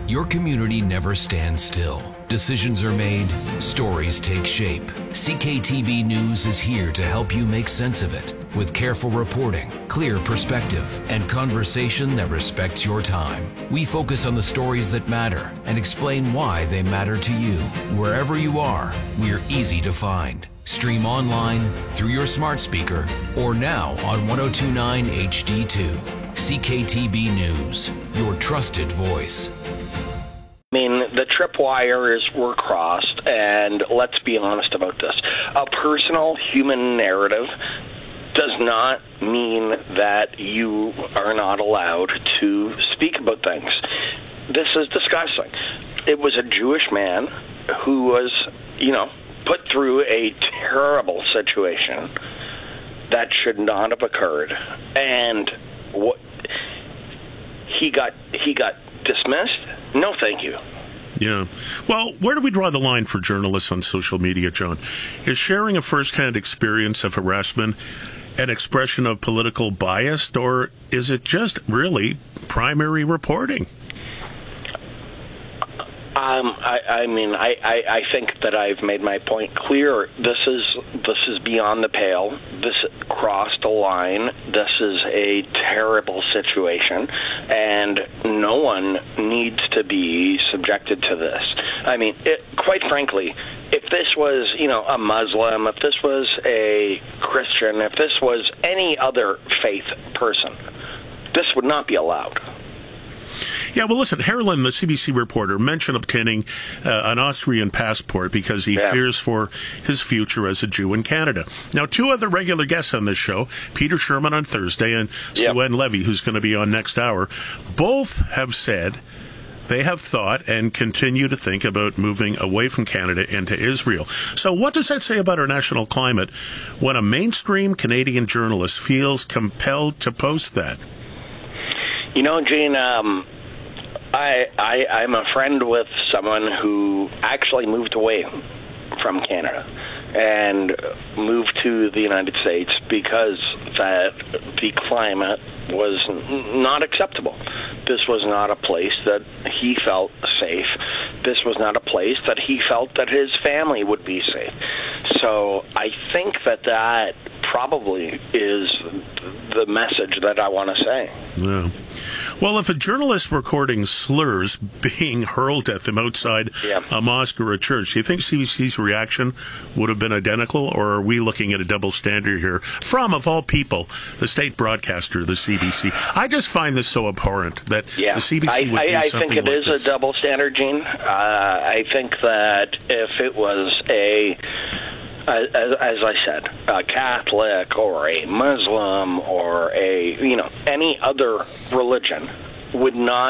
Your community never stands still. Decisions are made, stories take shape. CKTB News is here to help you make sense of it with careful reporting, clear perspective, and conversation that respects your time. We focus on the stories that matter and explain why they matter to you. Wherever you are, we're easy to find. Stream online, through your smart speaker, or now on 1029 HD2. CKTB News, your trusted voice. I mean, the tripwires were crossed, and let's be honest about this. A personal human narrative does not mean that you are not allowed to speak about things. This is disgusting. It was a Jewish man who was, put through a terrible situation that should not have occurred, and what he got dismissed. No, thank you. Yeah. Well, where do we draw the line for journalists on social media, John? Is sharing a first-hand experience of harassment an expression of political bias, or is it just really primary reporting? I think that I've made my point clear. This is beyond the pale. This crossed the line. This is a terrible situation, and no one needs to be subjected to this. I mean, quite frankly, if this was, a Muslim, if this was a Christian, if this was any other faith person, this would not be allowed. Yeah, well, listen, Herlin, the CBC reporter, mentioned obtaining an Austrian passport because he fears for his future as a Jew in Canada. Now, two other regular guests on this show, Peter Sherman on Thursday and Sue-Ann Levy, who's going to be on next hour, both have said they have thought and continue to think about moving away from Canada into Israel. So what does that say about our national climate when a mainstream Canadian journalist feels compelled to post that? Gene, I'm a friend with someone who actually moved away from Canada and moved to the United States because that the climate was not acceptable. This was not a place that he felt safe. This was not a place that he felt that his family would be safe. So I think that probably is the message that I want to say. Yeah. Well, if a journalist recording slurs being hurled at them outside a mosque or a church, do you think CBC's reaction would have been identical, or are we looking at a double standard here from, of all people, the state broadcaster, the CBC? I just find this so abhorrent that the CBC would do something like this. I think it is a double standard, Gene. I think that if it was as I said, a Catholic or a Muslim or any other religion would not.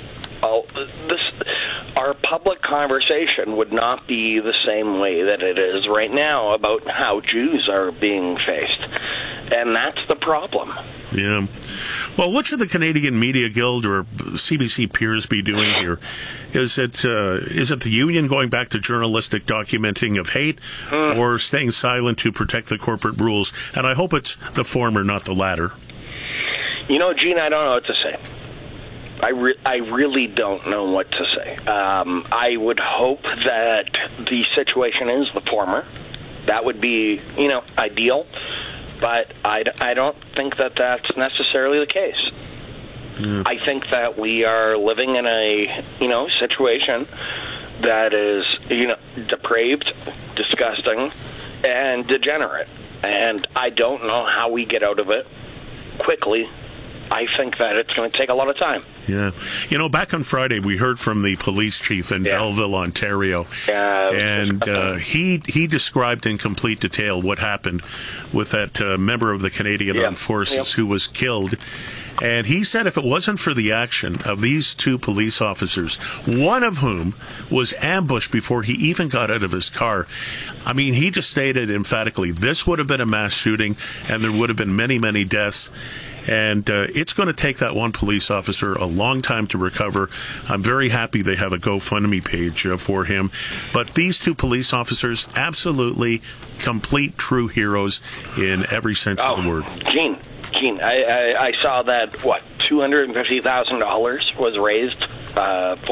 Our public conversation would not be the same way that it is right now about how Jews are being faced, and that's the problem. Yeah. Well, what should the Canadian Media Guild or CBC peers be doing here? Is it the union going back to journalistic documenting of hate, or staying silent to protect the corporate rules? And I hope it's the former, not the latter. Gene, I don't know what to say. I really don't know what to say. I would hope that the situation is the former. That would be, ideal. But I don't think that that's necessarily the case. Yeah. I think that we are living in a, situation that is, depraved, disgusting, and degenerate. And I don't know how we get out of it quickly. I think that it's going to take a lot of time. Yeah. Back on Friday, we heard from the police chief in Belleville, Ontario. And he described in complete detail what happened with that member of the Canadian Armed Forces who was killed. And he said if it wasn't for the action of these two police officers, one of whom was ambushed before he even got out of his car, he just stated emphatically, this would have been a mass shooting and there would have been many, many deaths. And it's going to take that one police officer a long time to recover. I'm very happy they have a GoFundMe page for him. But these two police officers, absolutely complete true heroes in every sense of the word. Gene, I saw that, $250,000 was raised